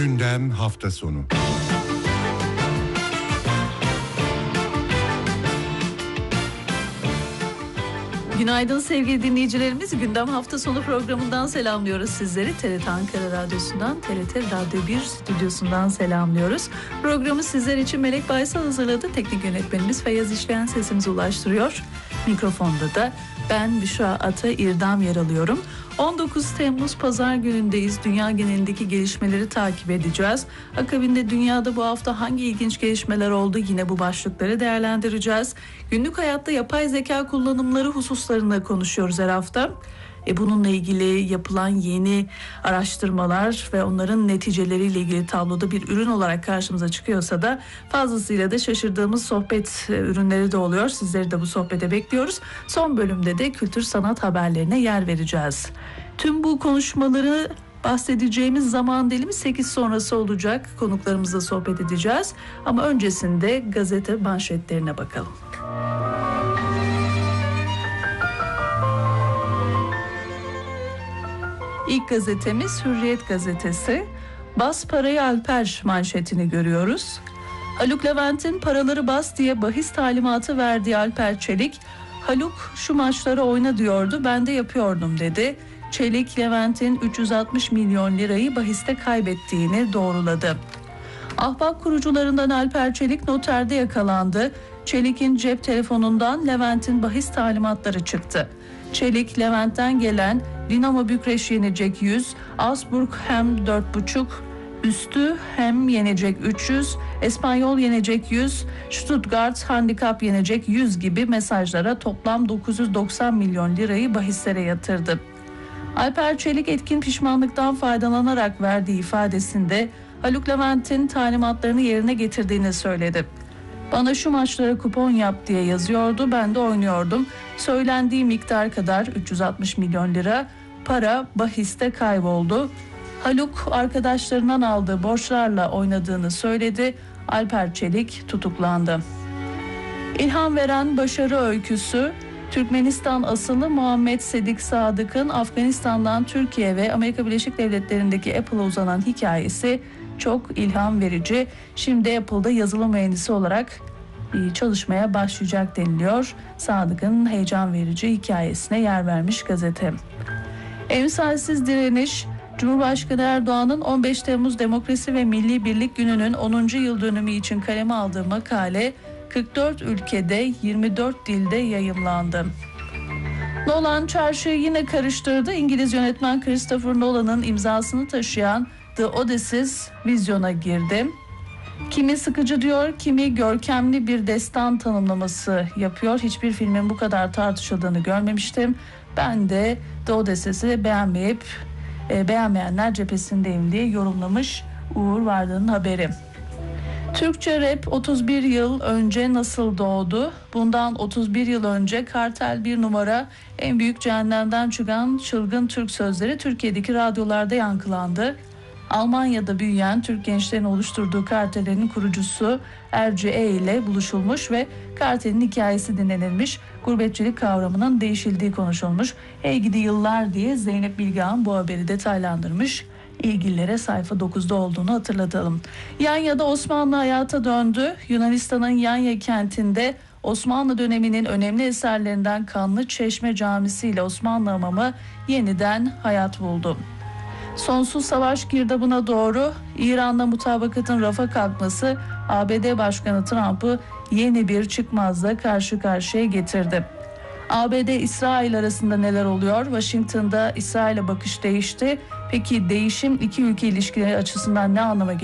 Gündem hafta sonu. Günaydın sevgili dinleyicilerimiz. Gündem hafta sonu programından selamlıyoruz sizleri. TRT Ankara Radyosu'ndan, TRT Radyo 1 stüdyosundan selamlıyoruz. Programı sizler için Melek Baysal hazırladı. Teknik yönetmenimiz Feyyaz İşleyen sesimizi ulaştırıyor. Mikrofonda da ben Büşra Ata İrdam yer alıyorum. 19 Temmuz Pazar günündeyiz. Dünya genelindeki gelişmeleri takip edeceğiz. Akabinde dünyada bu hafta hangi ilginç gelişmeler oldu? Yine bu başlıkları değerlendireceğiz. Günlük hayatta yapay zeka kullanımları hususlarında konuşuyoruz her hafta. Bununla ilgili yapılan yeni araştırmalar ve onların neticeleriyle ilgili tabloda bir ürün olarak karşımıza çıkıyorsa da fazlasıyla da şaşırdığımız sohbet ürünleri de oluyor. Sizleri de bu sohbete bekliyoruz. Son bölümde de kültür sanat haberlerine yer vereceğiz. Tüm bu konuşmaları bahsedeceğimiz zaman dilimi 8 sonrası olacak. Konuklarımızla sohbet edeceğiz. Ama öncesinde gazete manşetlerine bakalım. İlk gazetemiz Hürriyet gazetesi. Bas parayı Alper manşetini görüyoruz. Haluk Levent'in paraları bas diye bahis talimatı verdiği Alper Çelik, Haluk şu maçları oyna diyordu, ben de yapıyordum dedi. Çelik, Levent'in 360 milyon lirayı bahiste kaybettiğini doğruladı. Ahbap kurucularından Alper Çelik noterde yakalandı. Çelik'in cep telefonundan Levent'in bahis talimatları çıktı. Çelik, Levent'ten gelen Dinamo Bükreş yenecek 100, Augsburg hem 4,5, üstü hem yenecek 300, Espanyol yenecek 100, Stuttgart handikap yenecek 100 gibi mesajlara toplam 990 milyon lirayı bahislere yatırdı. Alper Çelik etkin pişmanlıktan faydalanarak verdiği ifadesinde Haluk Levent'in talimatlarını yerine getirdiğini söyledi. Bana şu maçlara kupon yap diye yazıyordu, ben de oynuyordum. Söylendiği miktar kadar 360 milyon lira para bahiste kayboldu. Haluk arkadaşlarından aldığı borçlarla oynadığını söyledi. Alper Çelik tutuklandı. İlham veren başarı öyküsü. Türkmenistan asıllı Muhammed Sedik Sadık'ın Afganistan'dan Türkiye ve Amerika Birleşik Devletleri'ndeki Apple'a uzanan hikayesi çok ilham verici. Şimdi Apple'da yazılım mühendisi olarak çalışmaya başlayacak deniliyor. Sadık'ın heyecan verici hikayesine yer vermiş gazete. Emsalsiz direniş. Cumhurbaşkanı Erdoğan'ın 15 Temmuz Demokrasi ve Milli Birlik Günü'nün 10. yıl dönümü için kaleme aldığı makale 44 ülkede 24 dilde yayımlandı. Nolan çarşıyı yine karıştırdı. İngiliz yönetmen Christopher Nolan'ın imzasını taşıyan The Odyssey vizyona girdi. Kimi sıkıcı diyor, kimi görkemli bir destan tanımlaması yapıyor. Hiçbir filmin bu kadar tartışıldığını görmemiştim. Ben de The Odyssey'i beğenmeyenler cephesindeyim diye yorumlamış Uğur Varda'nın haberi. Türkçe rap 31 yıl önce nasıl doğdu? Bundan 31 yıl önce Kartel 1 numara en büyük cehennemden çıkan çılgın Türk sözleri Türkiye'deki radyolarda yankılandı. Almanya'da büyüyen Türk gençlerin oluşturduğu kartellerin kurucusu RCE ile buluşulmuş ve kartelin hikayesi dinlenilmiş, gurbetçilik kavramının değişildiği konuşulmuş. Ey gidi yıllar diye Zeynep Bilgehan bu haberi detaylandırmış. İlgililere sayfa 9'da olduğunu hatırlatalım. Yanya'da Osmanlı hayata döndü. Yunanistan'ın Yanya kentinde Osmanlı döneminin önemli eserlerinden Kanlı Çeşme Camisi ile Osmanlı Hamamı yeniden hayat buldu. Sonsuz savaş girdabına doğru İran'la mutabakatın rafa kalkması ABD Başkanı Trump'ı yeni bir çıkmazla karşı karşıya getirdi. ABD-İsrail arasında neler oluyor? Washington'da İsrail'e bakış değişti. Peki değişim iki ülke ilişkileri açısından ne anlama geliyor?